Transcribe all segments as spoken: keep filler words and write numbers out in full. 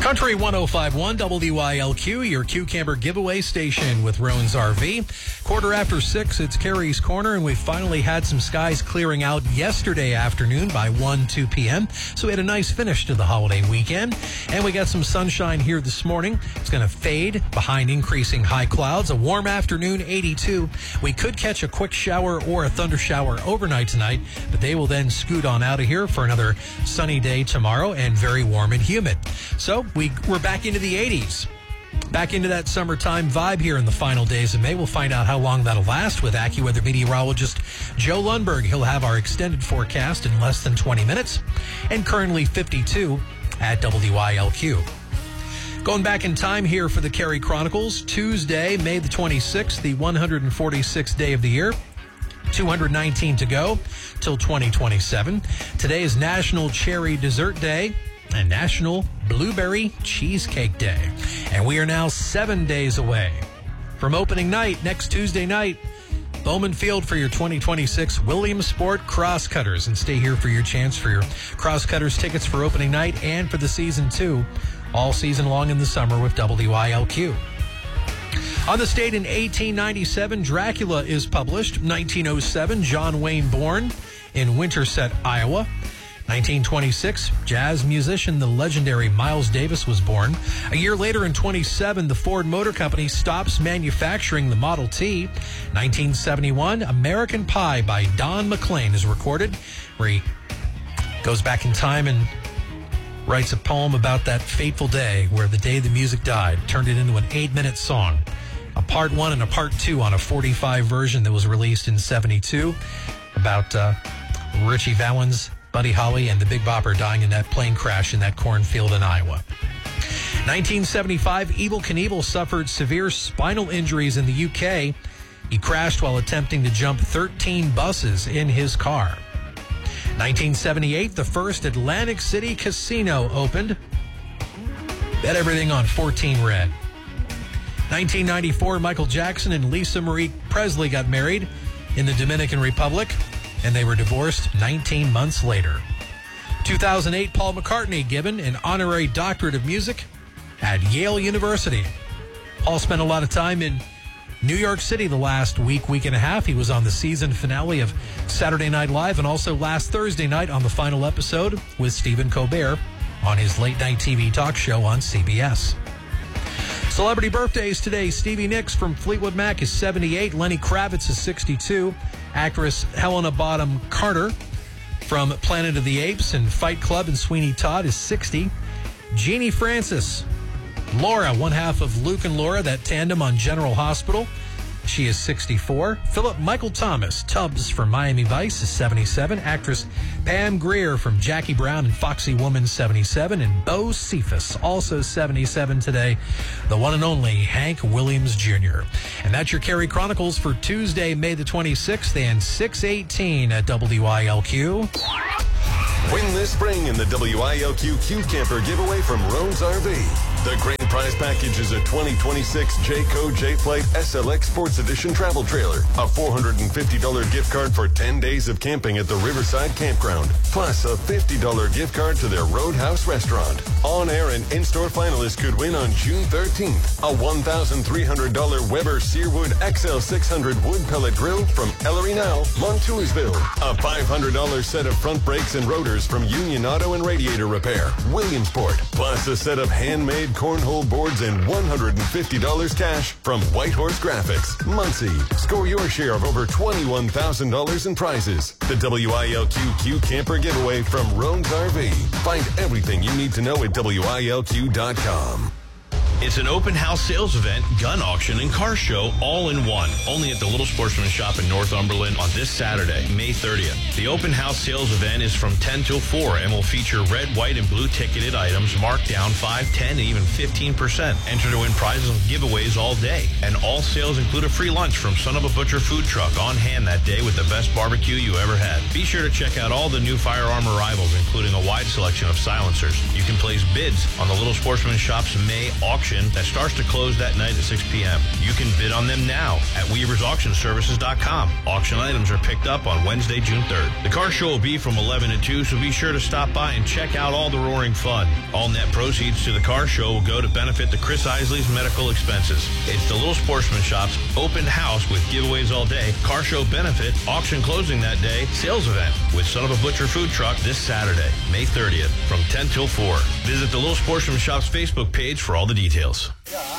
Country one oh five point one W I L Q, your Q Camper giveaway station with Roan's R V. Quarter after six, it's Carrie's Corner, and we finally had some skies clearing out yesterday afternoon by one, two p.m. So we had a nice finish to the holiday weekend, and we got some sunshine here this morning. It's going to fade behind increasing high clouds. A warm afternoon, eighty-two. We could catch a quick shower or a thunder shower overnight tonight, but they will then scoot on out of here for another sunny day tomorrow and very warm and humid. So we, we're back into the eighties. Back into that summertime vibe here in the final days of May. We'll find out how long that'll last with AccuWeather meteorologist Joe Lundberg. He'll have our extended forecast in less than twenty minutes. And currently fifty-two at W I L Q. Going back in time here for the Carrie Chronicles, Tuesday, May the twenty-sixth, the one hundred forty-sixth day of the year. two hundred nineteen to go till twenty twenty-seven. Today is National Cherry Dessert Day and National Blueberry Cheesecake Day. And we are now seven days away from opening night next Tuesday night. Bowman Field for your twenty twenty-six Williamsport Crosscutters. And stay here for your chance for your Crosscutters tickets for opening night and for the season two, all season long in the summer with W I L Q. On this date in eighteen ninety-seven, Dracula is published. nineteen oh seven, John Wayne born in Winterset, Iowa. nineteen twenty-six, jazz musician, the legendary Miles Davis was born. A year later in twenty-seven, the Ford Motor Company stops manufacturing the Model T. nineteen seventy-one, American Pie by Don McLean is recorded, where he goes back in time and writes a poem about that fateful day where the day the music died, turned it into an eight-minute song. A part one and a part two on a forty-five version that was released in seventy-two about uh, Richie Valens, Buddy Holly, and the Big Bopper dying in that plane crash in that cornfield in Iowa. nineteen seventy-five, Evel Knievel suffered severe spinal injuries in the U K. He crashed while attempting to jump thirteen buses in his car. nineteen seventy-eight, the first Atlantic City casino opened. Bet everything on fourteen red. nineteen ninety-four, Michael Jackson and Lisa Marie Presley got married in the Dominican Republic, and they were divorced nineteen months later. two thousand eight, Paul McCartney given an honorary doctorate of music at Yale University. Paul spent a lot of time in New York City the last week, week and a half. He was on the season finale of Saturday Night Live and also last Thursday night on the final episode with Stephen Colbert on his late night T V talk show on C B S. Celebrity birthdays today. Stevie Nicks from Fleetwood Mac is seventy-eight. Lenny Kravitz is sixty-two. Actress Helena Bonham Carter from Planet of the Apes and Fight Club and Sweeney Todd is sixty. Jeannie Francis, Laura, one half of Luke and Laura, that tandem on General Hospital, she is sixty-four. Philip Michael Thomas, Tubbs from Miami Vice, is seventy-seven. Actress Pam Grier from Jackie Brown and Foxy Woman, seventy-seven. And Bo Cephas, also seventy-seven today, the one and only Hank Williams Junior And that's your Carrie Chronicles for Tuesday, May the twenty-sixth, and six eighteen at W I L Q. Win this spring in the W I L Q Q Camper giveaway from Roan's R V. The grand prize package is a twenty twenty-six Jayco J-Flight S L X Sports Edition travel trailer, a four hundred fifty dollars gift card for ten days of camping at the Riverside Campground, plus a fifty dollars gift card to their Roadhouse restaurant. On-air and in-store finalists could win on June thirteenth a one thousand three hundred dollars Weber Searwood X L six hundred wood pellet grill from Ellery Now, Montoursville, a five hundred dollars set of front brakes and rotors from Union Auto and Radiator Repair, Williamsport, plus a set of handmade cornhole boards and one hundred fifty dollars cash from Whitehorse Graphics, Muncie. Score your share of over twenty-one thousand dollars in prizes. The W I L Q Q Camper giveaway from Roan's R V. Find everything you need to know at W I L Q dot com. It's an open house sales event, gun auction, and car show all in one. Only at the Little Sportsman Shop in Northumberland on this Saturday, May thirtieth. The open house sales event is from ten till four and will feature red, white, and blue ticketed items marked down five, ten, and even fifteen percent. Enter to win prizes and giveaways all day. And all sales include a free lunch from Son of a Butcher Food Truck on hand that day with the best barbecue you ever had. Be sure to check out all the new firearm arrivals, including a wide selection of silencers. You can place bids on the Little Sportsman Shop's May auction auction that starts to close that night at six p.m. You can bid on them now at Weavers Auction Services dot com. Auction items are picked up on Wednesday, June third. The car show will be from eleven to two, so be sure to stop by and check out all the roaring fun. All net proceeds to the car show will go to benefit the Chris Isley's medical expenses. It's the Little Sportsman Shop's open house with giveaways all day, car show benefit, auction closing that day, sales event with Son of a Butcher food truck this Saturday, May thirtieth, from ten till four. Visit the Little Sportsman Shop's Facebook page for all the details.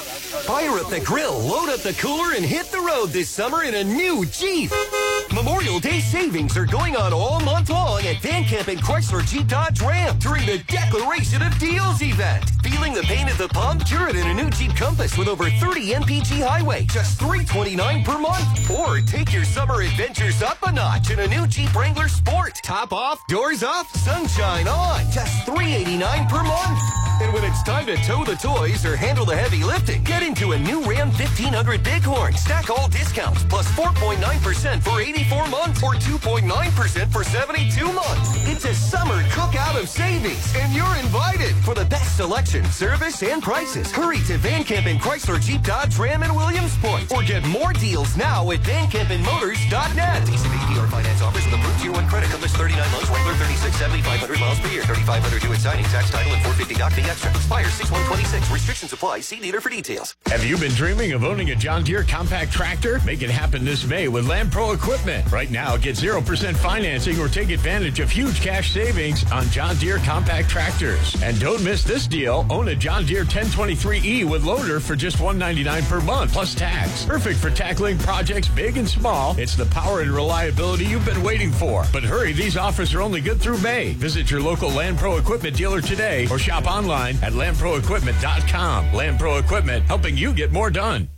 Fire up the grill, load up the cooler, and hit the road this summer in a new Jeep. Memorial Day savings are going on all month long at Van Camp and Chrysler Jeep Dodge Ram during the Declaration of Deals event. Feeling the pain at the pump? Cure it in a new Jeep Compass with over thirty M P G highway, just three hundred twenty-nine dollars per month. Or take your summer adventures up a notch in a new Jeep Wrangler Sport. Top off, doors off, sunshine on, just three hundred eighty-nine dollars per month. And when it's time to tow the toys or handle the heavy lifting, get into a new Ram fifteen hundred Bighorn. Stack all discounts plus four point nine percent for eighty-four months or two point nine percent for seventy-two months. It's a summer cookout of savings, and you're invited. For the best selection, service, and prices, hurry to Van Camp and Chrysler Jeep Dodge Ram in Williamsport, or get more deals now at van camp and motors dot net. Visa A P R finance offers with approved tier one credit. Compass thirty-nine months, Wrangler thirty-six, seventy-five hundred miles per year, thirty-five hundred due at signing, tax, title, and four hundred fifty doc fee extra. Expires six one twenty-six. Restrictions apply. See dealer for details. Have you been dreaming of owning a John Deere compact tractor? Make it happen this May with Land Pro Equipment. Right now, get zero percent financing or take advantage of huge cash savings on John Deere compact tractors. And don't miss this deal. Own a John Deere ten twenty-three E with loader for just one hundred ninety-nine dollars per month plus tax. Perfect for tackling projects big and small. It's the power and reliability you've been waiting for. But hurry, these offers are only good through May. Visit your local Land Pro Equipment dealer today or shop online at land pro equipment dot com. Land Pro Equipment, helping you get more done.